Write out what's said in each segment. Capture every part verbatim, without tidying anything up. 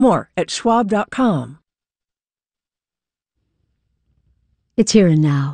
More at schwab dot com. It's here and now.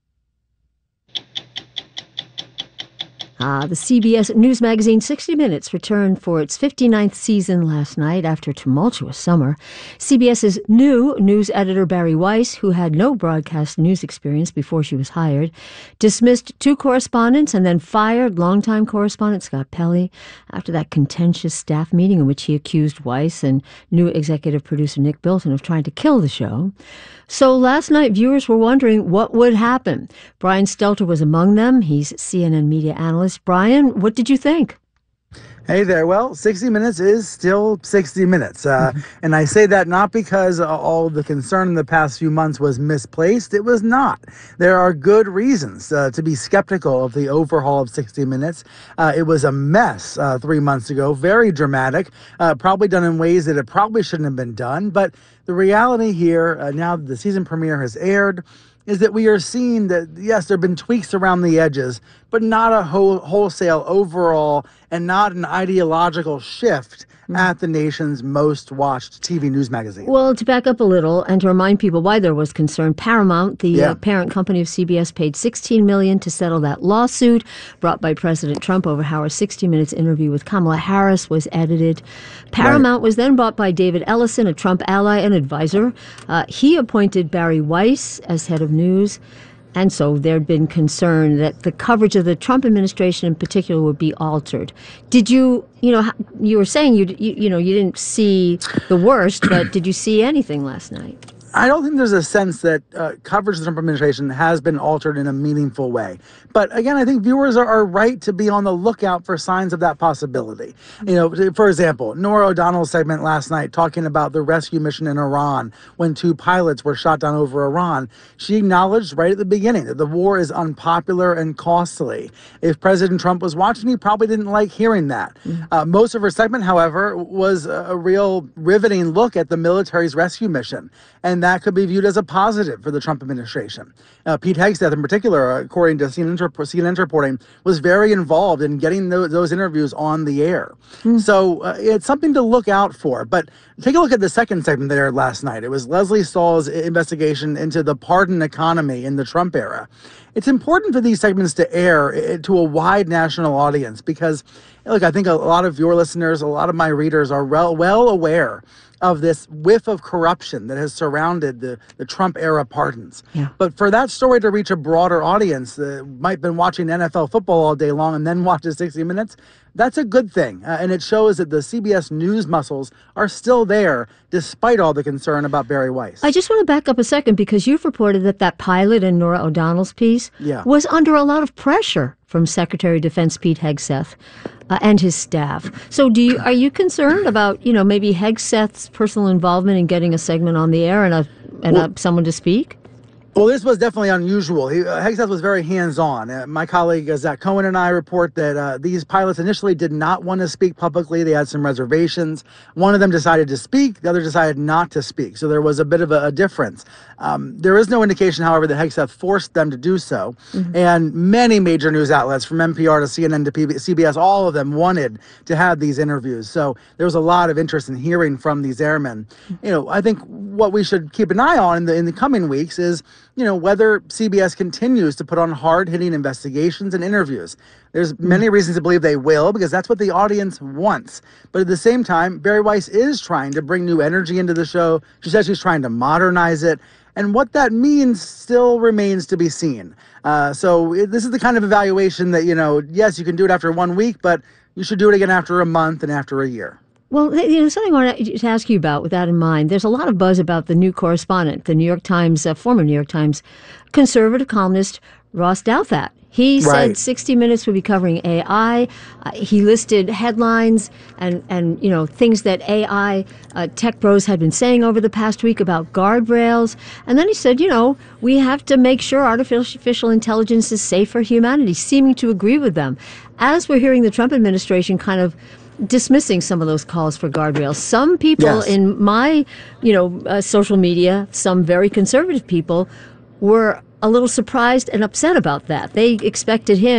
Ah, the C B S News magazine sixty minutes returned for its fifty-ninth season last night after a tumultuous summer. CBS's new news editor, Bari Weiss, who had no broadcast news experience before she was hired, dismissed two correspondents and then fired longtime correspondent Scott Pelley after that contentious staff meeting in which he accused Weiss and new executive producer Nick Bilton of trying to kill the show. So last night, viewers were wondering what would happen. Brian Stelter was among them. He's C N N media analyst. Brian, what did you think? Hey there. Well, sixty minutes is still sixty minutes. Uh, and I say that not because all the concern in the past few months was misplaced. It was not. There are good reasons uh, to be skeptical of the overhaul of sixty minutes. Uh, it was a mess uh, three months ago, very dramatic, uh, probably done in ways that it probably shouldn't have been done. But the reality here, uh, now that the season premiere has aired, is that we are seeing that, yes, there have been tweaks around the edges, but not a whole, wholesale overall and not an ideological shift at the nation's most watched T V news magazine. Well, to back up a little and to remind people why there was concern, Paramount, the Yeah. uh, parent company of C B S, paid sixteen million dollars to settle that lawsuit brought by President Trump over how a sixty minutes interview with Kamala Harris was edited. Paramount was then bought by David Ellison, a Trump ally and advisor. Uh, he appointed Bari Weiss as head of news. And so there'd been concern that the coverage of the Trump administration in particular would be altered. Did you, you know, you were saying you, you, you know, you didn't see the worst, but did you see anything last night? I don't think there's a sense that uh, coverage of the Trump administration has been altered in a meaningful way. But again, I think viewers are, are right to be on the lookout for signs of that possibility. You know, for example, Norah O'Donnell's segment last night talking about the rescue mission in Iran when two pilots were shot down over Iran. She acknowledged right at the beginning that the war is unpopular and costly. If President Trump was watching, he probably didn't like hearing that. Mm-hmm. Uh, most of her segment, however, was a, a real riveting look at the military's rescue mission. And that could be viewed as a positive for the Trump administration. Uh, Pete Hegseth, in particular, according to C N N, C N N's reporting, was very involved in getting those, those interviews on the air. Mm. So uh, it's something to look out for. But take a look at the second segment there last night. It was Leslie Stahl's investigation into the pardon economy in the Trump era. It's important for these segments to air to a wide national audience because, look, I think a lot of your listeners, a lot of my readers are well, well aware of this whiff of corruption that has surrounded the, the Trump-era pardons. Yeah. But for that story to reach a broader audience that might have been watching N F L football all day long and then watches sixty minutes, that's a good thing. Uh, and it shows that the C B S News muscles are still there despite all the concern about Bari Weiss. I just want to back up a second because you've reported that that pilot in Norah O'Donnell's piece yeah. was under a lot of pressure from Secretary of Defense Pete Hegseth uh, and his staff. So do you are you concerned about, you know, maybe Hegseth's personal involvement in getting a segment on the air and a and well, a, someone to speak? Well, this was definitely unusual. He, uh, Hegseth was very hands-on. Uh, my colleague uh, Zach Cohen and I report that uh, these pilots initially did not want to speak publicly. They had some reservations. One of them decided to speak. The other decided not to speak. So there was a bit of a, a difference. Um, there is no indication, however, that Hegseth forced them to do so. Mm-hmm. And many major news outlets, from N P R to C N N to P B- C B S, all of them wanted to have these interviews. So there was a lot of interest in hearing from these airmen. Mm-hmm. You know, I think what we should keep an eye on in the in the coming weeks is, you know, whether C B S continues to put on hard-hitting investigations and interviews. There's many reasons to believe they will, because that's what the audience wants. But at the same time, Bari Weiss is trying to bring new energy into the show. She says she's trying to modernize it. And what that means still remains to be seen. Uh, so it, this is the kind of evaluation that, you know, yes, you can do it after one week, but you should do it again after a month and after a year. Well, you know, something I want to ask you about with that in mind. There's a lot of buzz about the new correspondent, the New York Times, uh, former New York Times conservative columnist Ross Douthat. He right. said sixty minutes would be covering A I. Uh, he listed headlines and, and, you know, things that A I uh, tech bros had been saying over the past week about guardrails. And then he said, you know, we have to make sure artificial intelligence is safe for humanity, seeming to agree with them. As we're hearing the Trump administration kind of dismissing some of those calls for guardrails. Some people yes. in my, you know, uh, social media, some very conservative people, were a little surprised and upset about that. They expected him,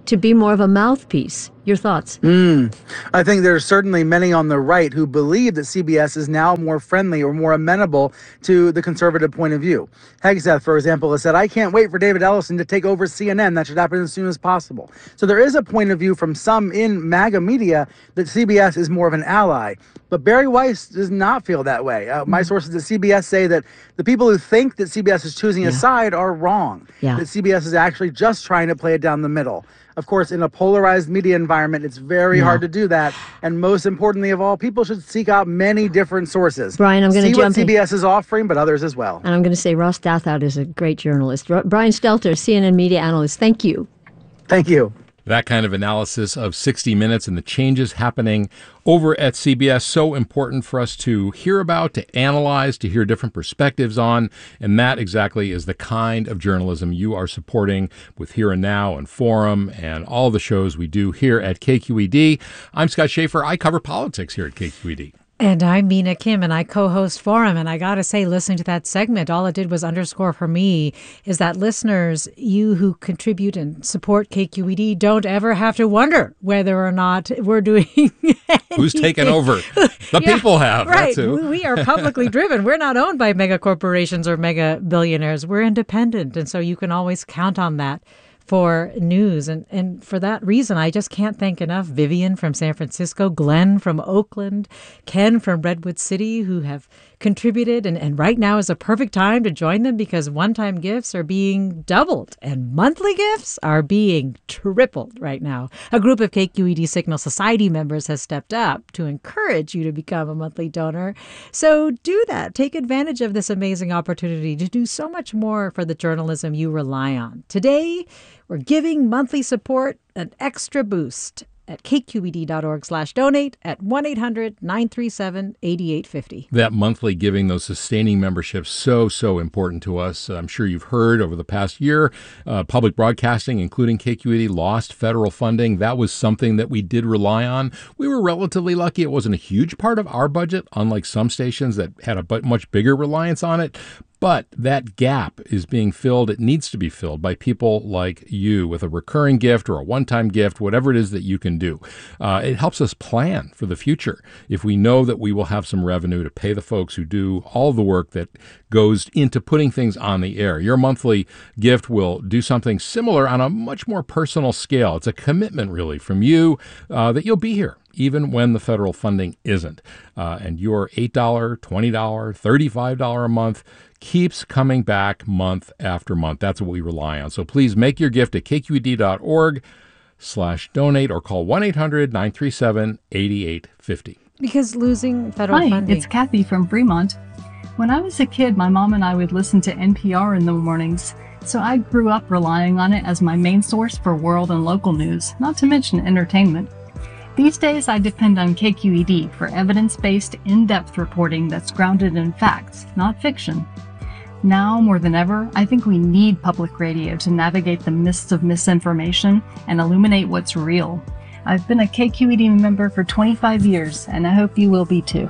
to be more of a mouthpiece. Your thoughts? Mm. I think there's certainly many on the right who believe that C B S is now more friendly or more amenable to the conservative point of view. Hegseth, for example, has said, I can't wait for David Ellison to take over C N N. That should happen as soon as possible. So there is a point of view from some in MAGA media that C B S is more of an ally. But Bari Weiss does not feel that way. Uh, my sources at C B S say that the people who think that C B S is choosing a Yeah. side are wrong. Yeah. That C B S is actually just trying to play it down the middle. Of course, in a polarized media environment, it's very Yeah. hard to do that. And most importantly of all, people should seek out many different sources. Brian, I'm gonna See what jump in. C B S is offering, but others as well. And I'm going to say Ross Dathout is a great journalist. Ro- Brian Stelter, C N N media analyst, thank you. Thank you. That kind of analysis of sixty minutes and the changes happening over at C B S, so important for us to hear about, to analyze, to hear different perspectives on. And that exactly is the kind of journalism you are supporting with Here and Now and Forum and all the shows we do here at K Q E D. I'm Scott Schaefer. I cover politics here at K Q E D. And I'm Mina Kim, and I co-host Forum. And I got to say, listening to that segment, all it did was underscore for me is that listeners, you who contribute and support K Q E D, don't ever have to wonder whether or not we're doing Who's taken over? The Yeah, people have. Right. That's who. We, we are publicly driven. We're not owned by mega corporations or mega billionaires. We're independent. And so you can always count on that for news. And, and for that reason, I just can't thank enough Vivian from San Francisco, Glenn from Oakland, Ken from Redwood City, who have contributed. And, and right now is a perfect time to join them because one-time gifts are being doubled and monthly gifts are being tripled right now. A group of K Q E D Signal Society members has stepped up to encourage you to become a monthly donor. So do that. Take advantage of this amazing opportunity to do so much more for the journalism you rely on. Today, we're giving monthly support an extra boost at kqed.org slash donate at one eight hundred nine three seven eight eight five zero. That monthly giving, those sustaining memberships, so, so important to us. I'm sure you've heard over the past year, uh, public broadcasting, including K Q E D, lost federal funding. That was something that we did rely on. We were relatively lucky. It wasn't a huge part of our budget, unlike some stations that had a bu- much bigger reliance on it. But that gap is being filled. It needs to be filled by people like you with a recurring gift or a one-time gift, whatever it is that you can do. Uh, it helps us plan for the future. If we know that we will have some revenue to pay the folks who do all the work that goes into putting things on the air, your monthly gift will do something similar on a much more personal scale. It's a commitment, really, from you uh, that you'll be here even when the federal funding isn't. Uh, and your eight dollars, twenty dollars, thirty-five dollars a month keeps coming back month after month. That's what we rely on. So please make your gift at kqed.org slash donate or call one eight hundred nine three seven eight eight five zero. Because losing federal Hi, funding. it's Kathy from Fremont. When I was a kid, my mom and I would listen to N P R in the mornings, so I grew up relying on it as my main source for world and local news, not to mention entertainment. These days, I depend on K Q E D for evidence-based, in-depth reporting that's grounded in facts, not fiction. Now, more than ever, I think we need public radio to navigate the mists of misinformation and illuminate what's real. I've been a K Q E D member for twenty-five years, and I hope you will be too.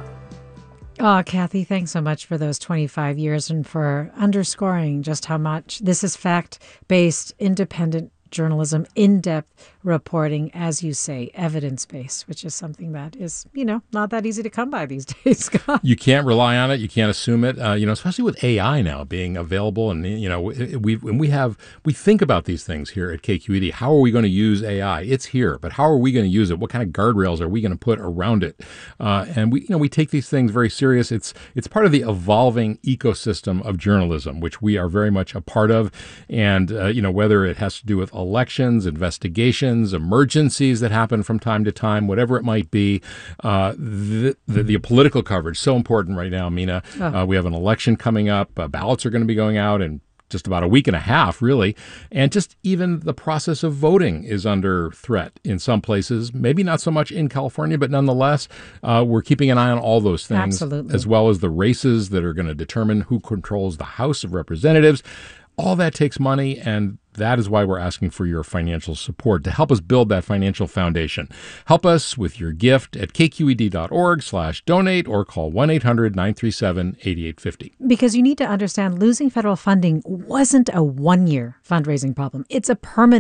Oh, Kathy, thanks so much for those twenty-five years and for underscoring just how much this is fact-based, independent journalism, in-depth reporting, as you say, evidence-based, which is something that is, you know, not that easy to come by these days, Scott. You can't rely on it. You can't assume it. Uh, you know, especially with A I now being available, and you know, we when we have we think about these things here at K Q E D. How are we going to use A I? It's here, but how are we going to use it? What kind of guardrails are we going to put around it? Uh, and we, you know, we take these things very serious. It's it's part of the evolving ecosystem of journalism, which we are very much a part of. And uh, you know, whether it has to do with elections, investigations, emergencies that happen from time to time, whatever it might be. Uh, the, the, the political coverage, so important right now, Mina. Oh. Uh, we have an election coming up. Uh, ballots are going to be going out in just about a week and a half, really. And just even the process of voting is under threat in some places, maybe not so much in California, but nonetheless, uh, we're keeping an eye on all those things, Absolutely. as well as the races that are going to determine who controls the House of Representatives. All that takes money, and that is why we're asking for your financial support to help us build that financial foundation. Help us with your gift at kqed.org slash donate or call one eight hundred nine three seven eight eight five zero. Because you need to understand losing federal funding wasn't a one-year fundraising problem. It's a permanent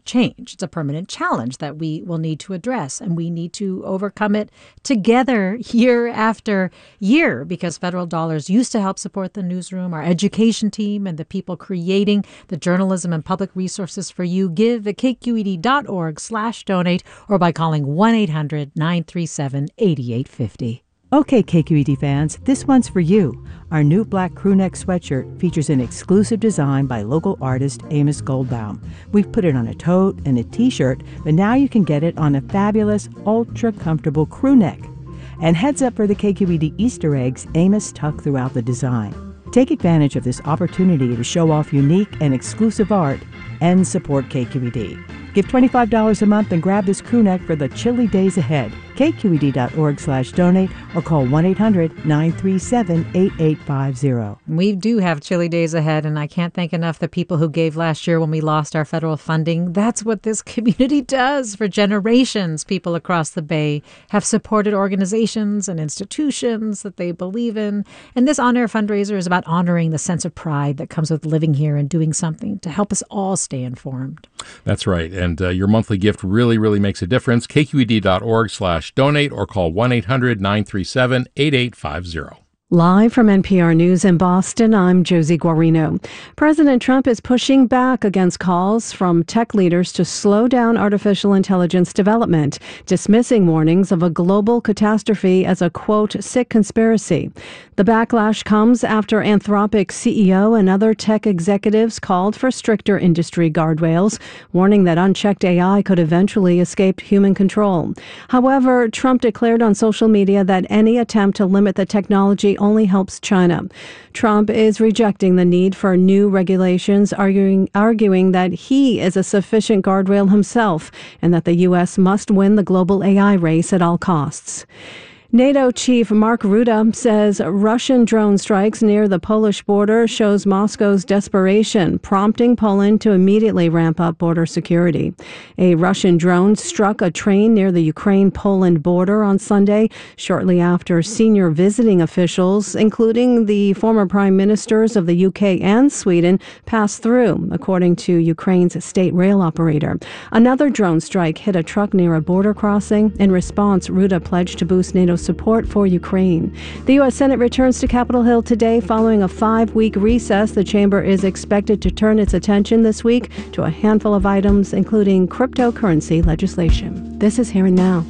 change. It's a permanent challenge that we will need to address, and we need to overcome it together year after year, because federal dollars used to help support the newsroom, our education team, and the people creating the journalism and public resources for you. Give at k q e d dot org slash donate or by calling one eight hundred nine three seven eight eight five zero. Okay, K Q E D fans, this one's for you. Our new black crewneck sweatshirt features an exclusive design by local artist Amos Goldbaum. We've put it on a tote and a t-shirt, but now you can get it on a fabulous, ultra-comfortable crewneck. And heads up for the K Q E D Easter eggs Amos tucked throughout the design. Take advantage of this opportunity to show off unique and exclusive art and support K Q E D. Give twenty-five dollars a month and grab this crewneck for the chilly days ahead. k q e d dot org slash donate or call one eight hundred nine three seven eight eight five zero. We do have chilly days ahead, and I can't thank enough the people who gave last year when we lost our federal funding. That's what this community does for generations. People across the Bay have supported organizations and institutions that they believe in. And this on-air fundraiser is about honoring the sense of pride that comes with living here and doing something to help us all stay informed. That's right. And uh, your monthly gift really, really makes a difference. k q e d dot org slash donate or call one eight hundred nine three seven eight eight five zero. Live from N P R News in Boston, I'm Josie Guarino. President Trump is pushing back against calls from tech leaders to slow down artificial intelligence development, dismissing warnings of a global catastrophe as a, quote, sick conspiracy. The backlash comes after Anthropic C E O and other tech executives called for stricter industry guardrails, warning that unchecked A I could eventually escape human control. However, Trump declared on social media that any attempt to limit the technology only helps China. Trump is rejecting the need for new regulations, arguing, arguing that he is a sufficient guardrail himself and that the U S must win the global A I race at all costs. NATO chief Mark Rutte says Russian drone strikes near the Polish border shows Moscow's desperation, prompting Poland to immediately ramp up border security. A Russian drone struck a train near the Ukraine-Poland border on Sunday, shortly after senior visiting officials, including the former prime ministers of the U K and Sweden, passed through, according to Ukraine's state rail operator. Another drone strike hit a truck near a border crossing. In response, Rutte pledged to boost NATO's support for Ukraine. The U S Senate returns to Capitol Hill today following a five-week recess. The chamber is expected to turn its attention this week to a handful of items, including cryptocurrency legislation. This is Here and Now.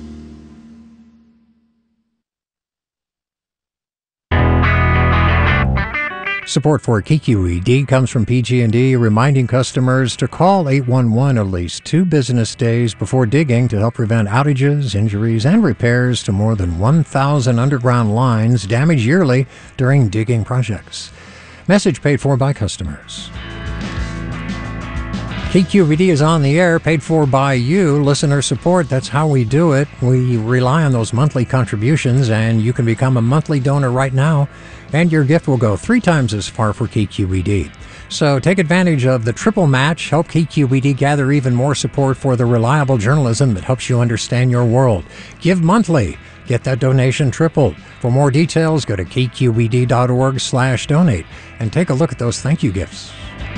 Support for K Q E D comes from P G and E, reminding customers to call eight one one at least two business days before digging to help prevent outages, injuries, and repairs to more than one thousand underground lines damaged yearly during digging projects. Message paid for by customers. K Q E D is on the air, paid for by you, listener support. That's how we do it. We rely on those monthly contributions, and you can become a monthly donor right now, and your gift will go three times as far for K Q E D. So take advantage of the triple match. Help K Q E D gather even more support for the reliable journalism that helps you understand your world. Give monthly. Get that donation tripled. For more details, go to k q e d dot org slash donate and take a look at those thank you gifts.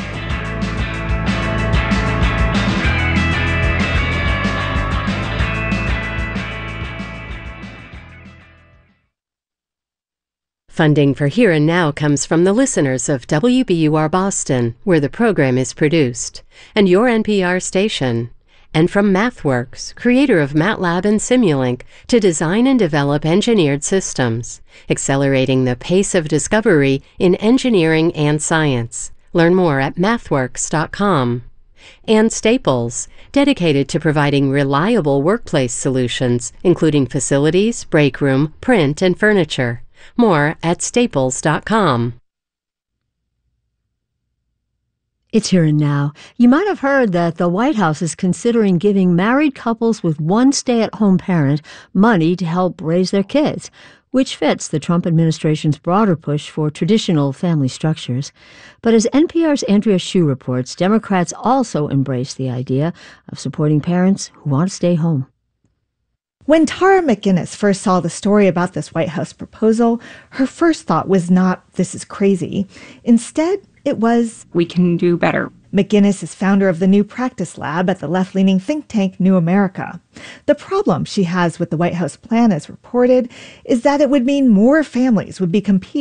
Funding for Here and Now comes from the listeners of W B U R Boston, where the program is produced, and your N P R station, and from MathWorks, creator of MATLAB and Simulink, to design and develop engineered systems, accelerating the pace of discovery in engineering and science. Learn more at mathworks dot com. And Staples, dedicated to providing reliable workplace solutions, including facilities, break room, print, and furniture. More at staples dot com. It's Here and Now. You might have heard that the White House is considering giving married couples with one stay-at-home parent money to help raise their kids, which fits the Trump administration's broader push for traditional family structures. But as N P R's Andrea Hsu reports, Democrats also embrace the idea of supporting parents who want to stay home. When Tara McGinnis first saw the story about this White House proposal, her first thought was not, this is crazy. Instead, it was, we can do better. McGinnis is founder of the New Practice Lab at the left-leaning think tank New America. The problem she has with the White House plan, as reported, is that it would mean more families would be competing